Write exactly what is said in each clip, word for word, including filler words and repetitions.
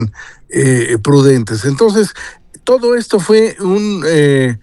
eh, prudentes. Entonces, todo esto fue un eh,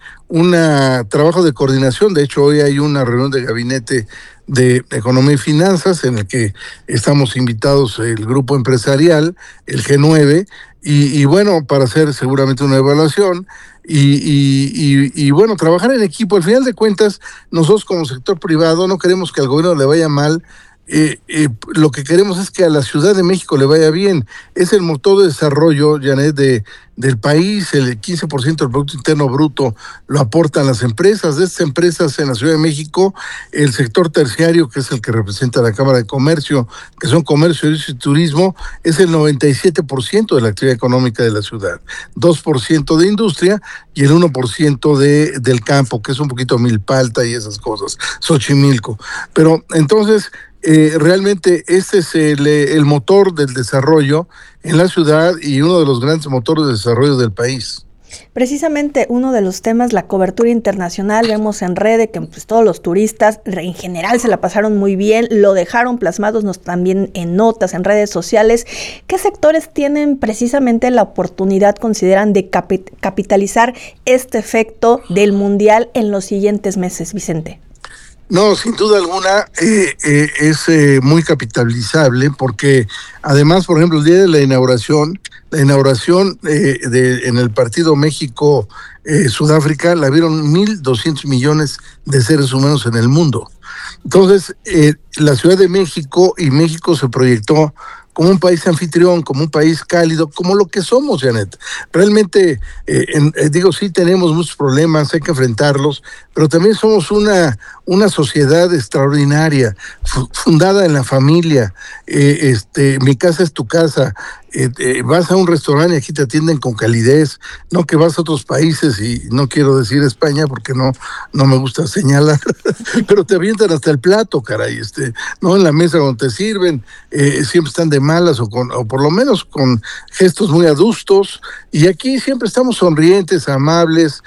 una trabajo de coordinación. De hecho, hoy hay una reunión de gabinete de Economía y Finanzas en el que estamos invitados el grupo empresarial, el G nueve, y, y bueno, para hacer seguramente una evaluación y, y, y, y bueno, trabajar en equipo. Al final de cuentas, nosotros como sector privado no queremos que al gobierno le vaya mal. Eh, eh, lo que queremos es que a la Ciudad de México le vaya bien. Es el motor de desarrollo, Janet, de, del país. El quince por ciento del Producto Interno Bruto lo aportan las empresas. De estas empresas en la Ciudad de México, el sector terciario, que es el que representa la Cámara de Comercio, que son comercio y turismo, es el noventa y siete por ciento de la actividad económica de la ciudad. dos por ciento de industria y el uno por ciento de, del campo, que es un poquito Milpalta y esas cosas, Xochimilco. Pero entonces, Eh, realmente este es el, el motor del desarrollo en la ciudad y uno de los grandes motores de desarrollo del país. Precisamente uno de los temas, la cobertura internacional. Vemos en redes que pues, todos los turistas en general se la pasaron muy bien, lo dejaron plasmados nos, también en notas, en redes sociales. ¿Qué sectores tienen precisamente la oportunidad, consideran, de capi- capitalizar este efecto del Mundial en los siguientes meses, Vicente? No, sin duda alguna eh, eh, es eh, muy capitalizable porque además, por ejemplo, el día de la inauguración, la inauguración eh, de, en el partido México-Sudáfrica, eh, la vieron mil doscientos millones de seres humanos en el mundo. Entonces, eh, la Ciudad de México y México se proyectó como un país anfitrión, como un país cálido, como lo que somos, Janet. Realmente, eh, en, eh, digo, sí tenemos muchos problemas, hay que enfrentarlos, pero también somos una, una sociedad extraordinaria, fu- fundada en la familia. Eh, este, mi casa es tu casa. Eh, eh, vas a un restaurante y aquí te atienden con calidez, no que vas a otros países, y no quiero decir España porque no, no me gusta señalar, pero te avientan hasta el plato, caray, este, no en la mesa cuando te sirven, eh, siempre están de malas o, con, o por lo menos con gestos muy adustos, y aquí siempre estamos sonrientes, amables,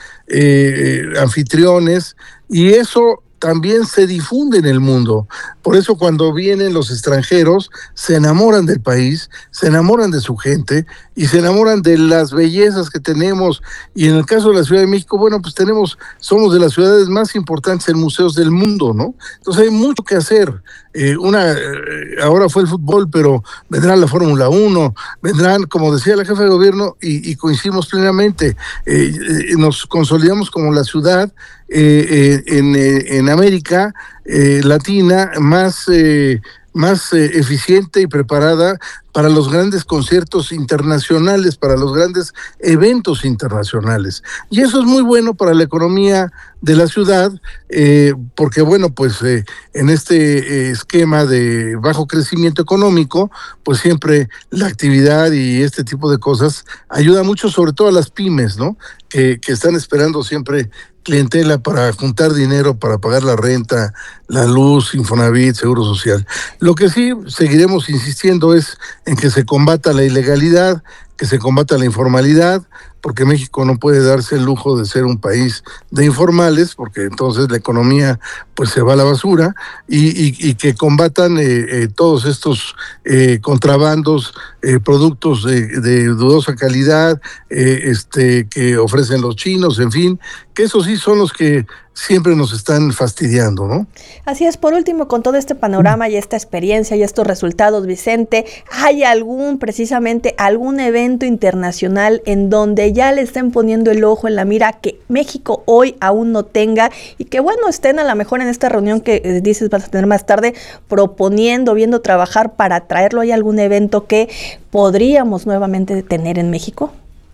eh, eh, anfitriones, y eso también se difunde en el mundo. Por eso cuando vienen los extranjeros, se enamoran del país, se enamoran de su gente y se enamoran de las bellezas que tenemos. Y en el caso de la Ciudad de México, bueno, pues tenemos, somos de las ciudades más importantes en museos del mundo, ¿no? Entonces hay mucho que hacer. Eh, una, eh, ahora fue el fútbol, pero vendrá la Fórmula uno, vendrán, como decía la jefa de gobierno, y, y coincidimos plenamente, eh, eh, nos consolidamos como la ciudad eh, eh, en, eh, en América eh, Latina más, eh, más eh, eficiente y preparada para los grandes conciertos internacionales, para los grandes eventos internacionales. Y eso es muy bueno para la economía de la ciudad, eh, porque bueno, pues eh, en este eh, esquema de bajo crecimiento económico, pues siempre la actividad y este tipo de cosas ayuda mucho, sobre todo a las pymes, ¿no? Que, que están esperando siempre clientela para juntar dinero para pagar la renta, la luz, Infonavit, Seguro Social. Lo que sí seguiremos insistiendo es en que se combata la ilegalidad, que se combata la informalidad, porque México no puede darse el lujo de ser un país de informales, porque entonces la economía pues se va a la basura, y, y, y que combatan eh, eh, todos estos eh, contrabandos, eh, productos de, de dudosa calidad, eh, este, que ofrecen los chinos, en fin, que esos sí son los que siempre nos están fastidiando, ¿no? Así es. Por último, con todo este panorama y esta experiencia y estos resultados, Vicente, ¿hay algún, precisamente, algún evento internacional en donde ya le estén poniendo el ojo en la mira que México hoy aún no tenga y que, bueno, estén a lo mejor en esta reunión que eh, dices vas a tener más tarde, proponiendo, viendo trabajar para traerlo? ¿Hay algún evento que podríamos nuevamente tener en México?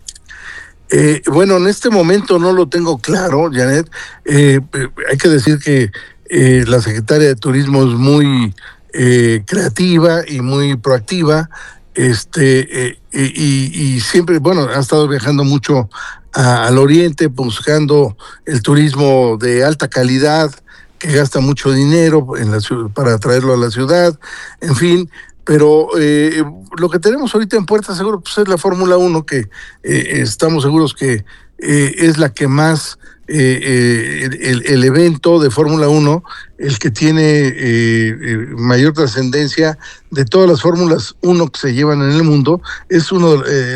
Eh, bueno, en este momento no lo tengo claro, Janet. Eh, eh, hay que decir que eh, la secretaria de Turismo es muy eh, creativa y muy proactiva, este, eh, y, y siempre, bueno, ha estado viajando mucho a, al oriente, buscando el turismo de alta calidad, que gasta mucho dinero en la, para traerlo a la ciudad, en fin. Pero eh, lo que tenemos ahorita en puerta seguro pues es la Fórmula uno, que eh, estamos seguros que, eh, es la que más, eh, eh, el, el evento de Fórmula uno, el que tiene eh, eh, mayor trascendencia de todas las Fórmulas uno que se llevan en el mundo, es uno eh,